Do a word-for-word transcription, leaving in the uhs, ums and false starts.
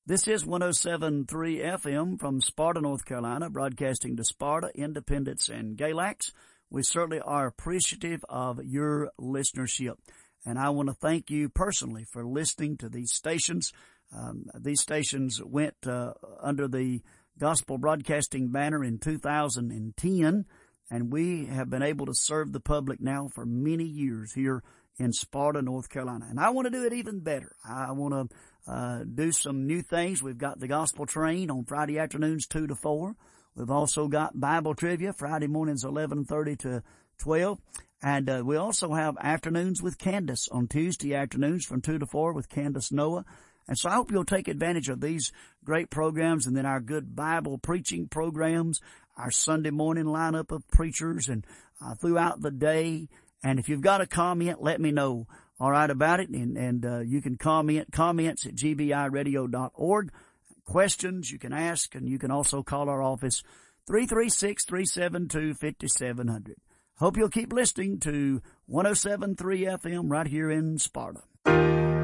This is one oh seven point three F M from Sparta, North Carolina, broadcasting to Sparta, Independence, and Galax. We certainly are appreciative of your listenership, and I want to thank you personally for listening to these stations. Um, these stations went uh, under the Gospel Broadcasting banner in two thousand ten, and we have been able to serve the public now for many years here in Sparta, North Carolina. And I want to do it even better. I want to uh do some new things. We've got the Gospel Train on Friday afternoons two to four. We've also got Bible Trivia Friday mornings eleven thirty to twelve. And uh, we also have Afternoons with Candace on Tuesday afternoons from two to four with Candace Noah. And so I hope you'll take advantage of these great programs, and then our good Bible preaching programs, our Sunday morning lineup of preachers, and uh, throughout the day. And if you've got a comment, let me know, all right, about it. And, and uh, you can comment, comments at g b i radio dot org. Questions you can ask, and you can also call our office, three three six, three seven two, five seven zero zero. Hope you'll keep listening to one oh seven point three F M right here in Sparta.